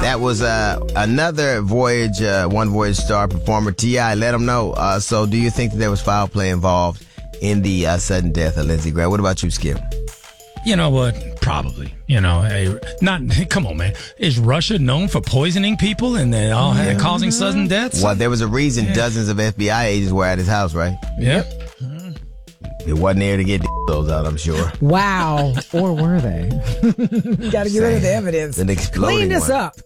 That was another Voyage, One Voyage star performer, T.I. Let him know. So do you think that there was foul play involved in the sudden death of Lindsey Graham? What about you, Skip? You know what? Probably. Come on, man. Is Russia known for poisoning people and then causing sudden deaths? Well, there was a reason dozens of FBI agents were at his house, right? Yep. It wasn't there to get those out, I'm sure. Wow. Or were they? Got to get rid of the evidence. An exploding Clean this up.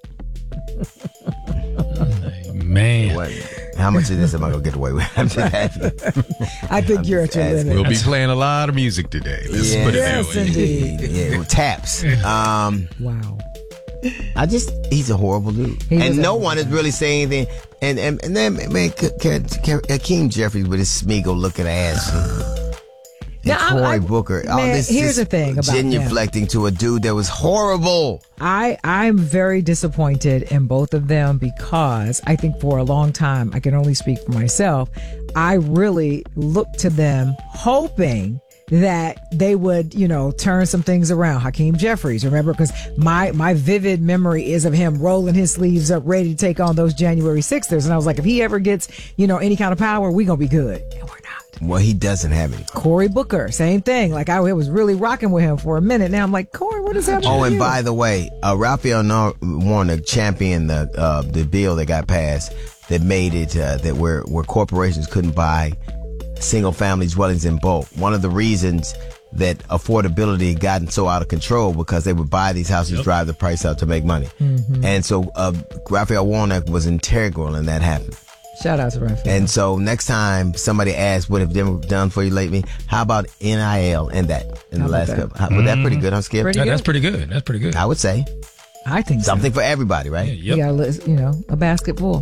Man. How much of this am I going to get away with? I'm just asking. I think you're at your limit. We'll be playing a lot of music today. Let's put it that Yes, way. indeed. Yeah, taps. Wow. He's a horrible dude. And no one is really saying anything. And then, man, Hakeem Jeffries with his Smeagol looking ass. And Cory Booker. Here's the thing about genuflecting to a dude that was horrible. I'm very disappointed in both of them because I think for a long time, I can only speak for myself, I really looked to them hoping that they would, turn some things around. Hakeem Jeffries, remember, because my vivid memory is of him rolling his sleeves up, ready to take on those January 6ers. And I was like, if he ever gets, any kind of power, we gonna be good. And we're not. Well, he doesn't have any. Cory Booker, same thing. Like I was really rocking with him for a minute. Now I'm like, Cory, what is happening? Oh, and by the way, Raphael Warnock championed the bill that got passed that made it that where corporations couldn't buy single family dwellings in bulk. One of the reasons that affordability had gotten so out of control because they would buy these houses, drive the price up to make money. Mm-hmm. And so Raphael Warnock was integral in that happening. Shout out to Raphael. And so next time somebody asks, what have them done for you lately? How about NIL and that in the last couple? Was that pretty good, huh, Skip? That's pretty good. That's pretty good. I would say. I think something for everybody, right? Yeah, yep. You got a basket full.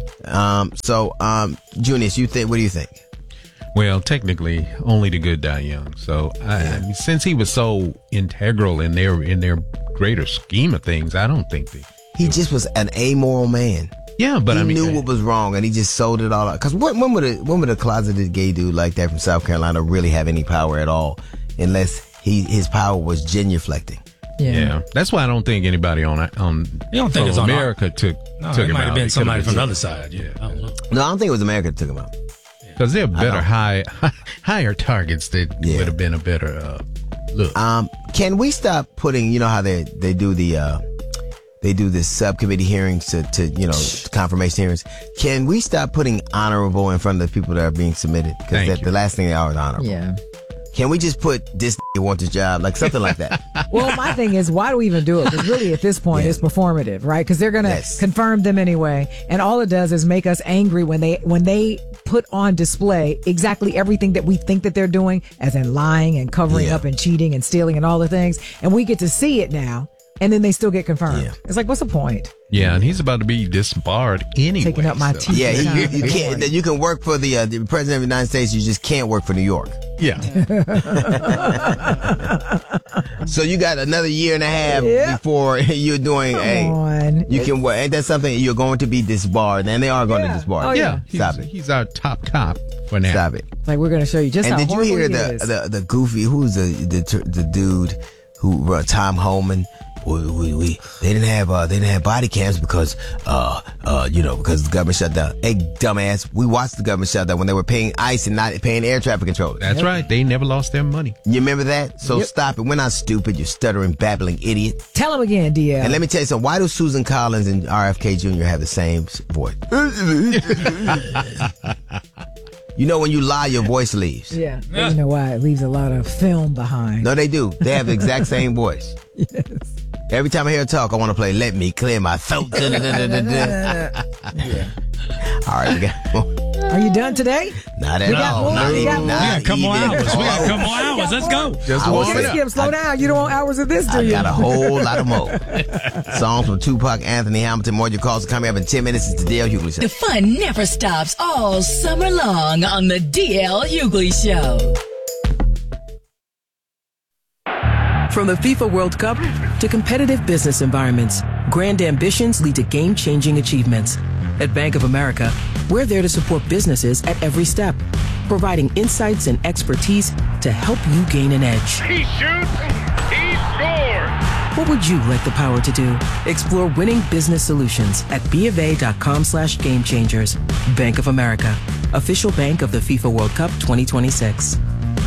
Junius, what do you think? Well, technically, only the good die young. So, since he was so integral in their greater scheme of things, I don't think he just was an amoral man. Yeah, but he knew what was wrong and he just sold it all out. Because when would a closeted gay dude like that from South Carolina really have any power at all, unless his power was genuflecting? Yeah, that's why I don't think anybody on you don't think it's America took him out. It might have been somebody from the other side. Yeah, I don't know. No, I don't think it was America that took him out. Because there are better higher targets that would have been a better look. Can we stop putting? You know how they do this subcommittee hearings to confirmation hearings. Can we stop putting honorable in front of the people that are being submitted? Because the last thing they are is honorable. Yeah. Can we just put this want this job, like something like that? Well, my thing is, why do we even do it? Because really, at this point, it's performative, right? Because they're going to confirm them anyway, and all it does is make us angry when they put on display exactly everything that we think that they're doing, as in lying and covering up and cheating and stealing and all the things, and we get to see it now. And then they still get confirmed. Yeah. It's like, what's the point? Yeah, and he's about to be disbarred anyway. Taking up my teeth. Yeah, you can't. You can work for the president of the United States. You just can't work for New York. Yeah. So you got another year and a half before you're doing you can work. Ain't that something you're going to be disbarred? And they are going to disbar. Oh, yeah. Stop it. He's our top for now. Stop it. Like, we're going to show you just how horrible he is. And did you hear the goofy? Who's the dude who Tom Homan? They didn't have body cams because because the government shut down. Hey, dumbass, we watched the government shut down when they were paying ICE and not paying air traffic controllers. That's right. They never lost their money. You remember that? So stop it. We're not stupid, you stuttering, babbling idiot. Tell them again, DL. And let me tell you something. Why do Susan Collins and RFK Jr. have the same voice? You know when you lie, your voice leaves. Yeah. You know why? It leaves a lot of film behind. No, they do. They have the exact same voice. Yes. Every time I hear her talk, I want to play Let Me Clear My Throat. Yeah. All right, we got more. Are you done today? Not at all. We got a couple more hours. Let's go. Just warm it up. Skip, slow down. You don't want hours of this, do you? I got a whole lot of more. Songs from Tupac, Anthony Hamilton, more your calls are coming up in 10 minutes. It's the DL Hughley Show. The fun never stops all summer long on the DL Hughley Show. From the FIFA World Cup to competitive business environments, grand ambitions lead to game-changing achievements. At Bank of America, we're there to support businesses at every step, providing insights and expertise to help you gain an edge. He shoots, he scores. What would you like the power to do? Explore winning business solutions at BofA.com/game changers. Bank of America, official bank of the FIFA World Cup 2026.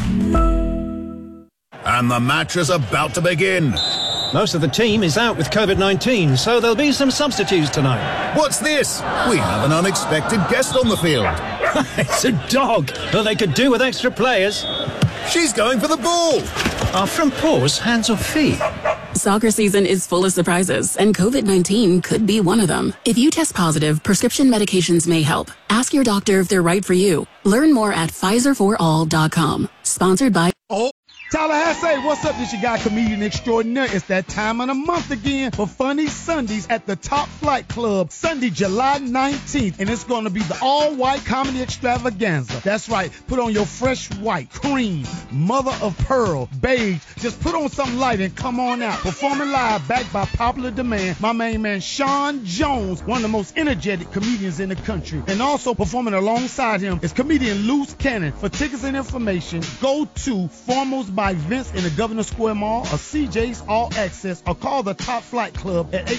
And the match is about to begin. Most of the team is out with COVID-19, so there'll be some substitutes tonight. What's this? We have an unexpected guest on the field. It's a dog. Well, they could do with extra players. She's going for the ball. Are front paws hands or feet? Soccer season is full of surprises, and COVID-19 could be one of them. If you test positive, prescription medications may help. Ask your doctor if they're right for you. Learn more at PfizerForAll.com. Sponsored by... Tallahassee, what's up? This your guy, comedian extraordinaire. It's that time of the month again for Funny Sundays at the Top Flight Club, Sunday, July 19th. And it's going to be the all-white comedy extravaganza. That's right. Put on your fresh white, cream, mother of pearl, beige. Just put on something light and come on out. Performing live, backed by popular demand, my main man, Sean Jones, one of the most energetic comedians in the country. And also performing alongside him is comedian Loose Cannon. For tickets and information, go to Foremost by Vince in the Governor Square Mall or CJ's All Access, or call the Top Flight Club at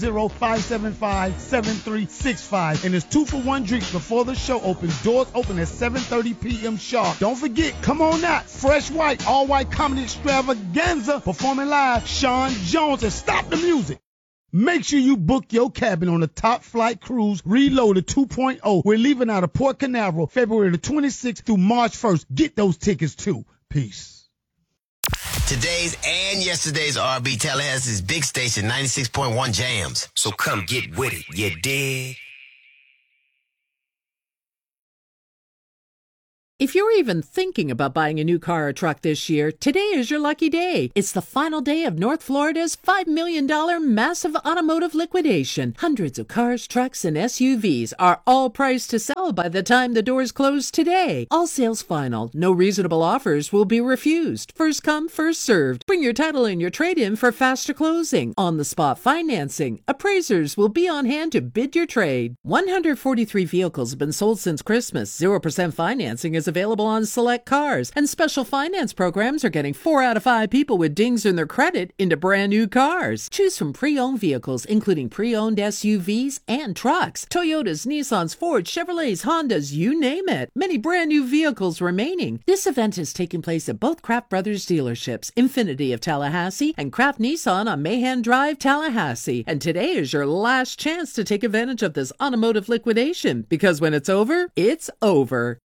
850-575-7365. And it's 2-for-1 drinks before the show opens. Doors open at 7:30 p.m. sharp. Don't forget, come on out. Fresh white, all white comedy extravaganza. Performing live, Sean Jones. And stop the music. Make sure you book your cabin on the Top Flight Cruise Reloaded 2.0. We're leaving out of Port Canaveral February the 26th through March 1st. Get those tickets too. Peace. Today's and yesterday's RB Tallahassee's big station, 96.1 Jams. So come get with it, you dig? If you're even thinking about buying a new car or truck this year, today is your lucky day. It's the final day of North Florida's $5 million massive automotive liquidation. Hundreds of cars, trucks, and SUVs are all priced to sell by the time the doors close today. All sales final. No reasonable offers will be refused. First come, first served. Bring your title and your trade-in for faster closing. On-the-spot financing. Appraisers will be on hand to bid your trade. 143 vehicles have been sold since Christmas. 0% financing is available on select cars, and special finance programs are getting 4 out of 5 people with dings in their credit into brand new cars. Choose from pre-owned vehicles, including pre-owned SUVs and trucks. Toyotas, Nissans, Fords, Chevrolets, Hondas, you name it. Many brand new vehicles remaining. This event is taking place at both Kraft Brothers dealerships, Infinity of Tallahassee and Kraft Nissan on Mahan Drive, Tallahassee. And today is your last chance to take advantage of this automotive liquidation, because when it's over, it's over.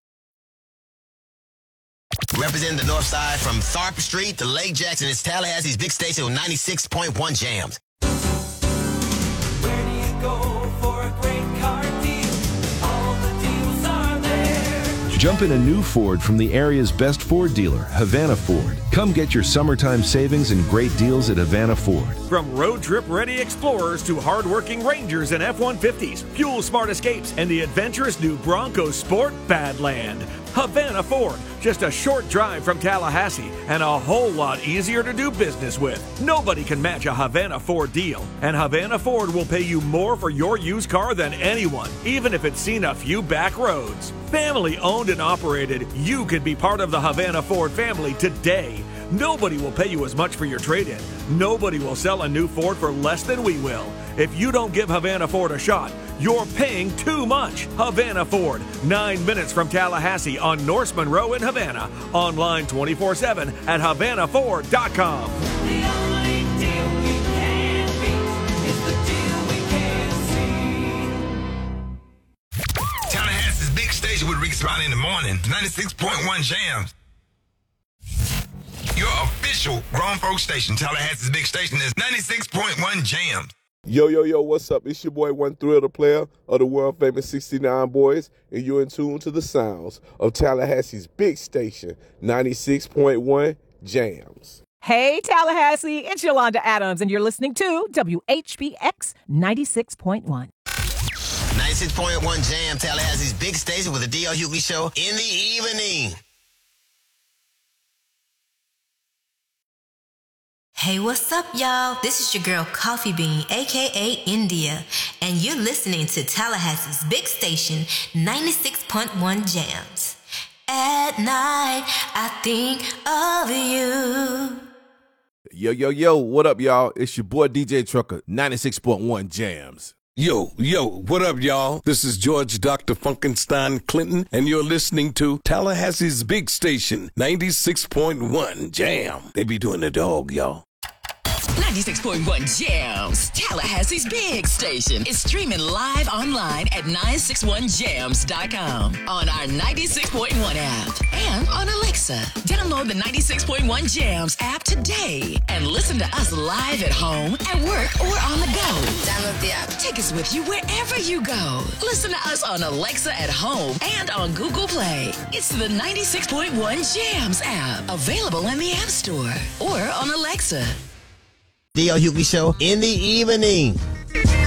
Representing the north side from Tharp Street to Lake Jackson, it's Tallahassee's big station on 96.1 Jams. Where do you go for a great car deal? All the deals are there. Jump in a new Ford from the area's best Ford dealer, Havana Ford. Come get your summertime savings and great deals at Havana Ford. From road trip ready Explorers to hard-working Rangers and F-150s, fuel-smart Escapes, and the adventurous new Bronco Sport Badland. Havana Ford, just a short drive from Tallahassee and a whole lot easier to do business with. Nobody can match a Havana Ford deal, and Havana Ford will pay you more for your used car than anyone, even if it's seen a few back roads. Family owned and operated, you can be part of the Havana Ford family today. Nobody will pay you as much for your trade-in. Nobody will sell a new Ford for less than we will. If you don't give Havana Ford a shot, you're paying too much. Havana Ford, 9 minutes from Tallahassee on Norse Monroe in Havana. Online 24/7 at HavanaFord.com. The only deal we can beat is the deal we can't see. Tallahassee's big station with Rick Smiley in the morning, 96.1 Jams. Your official grown folk station, Tallahassee's big station, is 96.1 Jams. Yo, what's up? It's your boy, One Thrill, the player of the world famous 69 Boys, and you're in tune to the sounds of Tallahassee's big station, 96.1 Jams. Hey, Tallahassee, it's Yolanda Adams, and you're listening to WHBX 96.1. 96.1 Jam, Tallahassee's big station with the D.L. Hughley Show in the evening. Hey, what's up, y'all? This is your girl, Coffee Bean, a.k.a. India, and you're listening to Tallahassee's big station, 96.1 Jams. At night, I think of you. Yo, what up, y'all? It's your boy DJ Trucker, 96.1 Jams. Yo, what up, y'all? This is George Dr. Funkenstein Clinton, and you're listening to Tallahassee's Big Station, 96.1 Jam. They be doing the dog, y'all. 96.1 Jams, Tallahassee's Big Station, is streaming live online at 961jams.com, on our 96.1 app, and on Alexa. Download the 96.1 Jams app today and listen to us live at home, at work, or on the go. Download the app. Take us with you wherever you go. Listen to us on Alexa at home and on Google Play. It's the 96.1 Jams app, available in the App Store or on Alexa. DL Hughley Show in the evening.